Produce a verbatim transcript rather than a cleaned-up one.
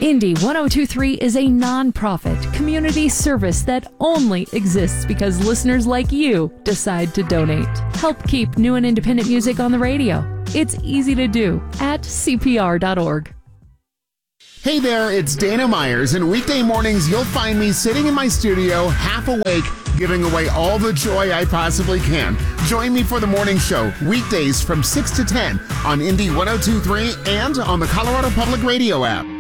Indie ten twenty-three is a non-profit community service that only exists because listeners like you decide to donate. Help keep new and independent music on the radio. It's easy to do at C P R dot org. Hey there, it's Dana Myers, and weekday mornings you'll find me sitting in my studio, half awake, giving away all the joy I possibly can. Join me for the morning show, weekdays from six to ten on Indie ten twenty-three and on the Colorado Public Radio app.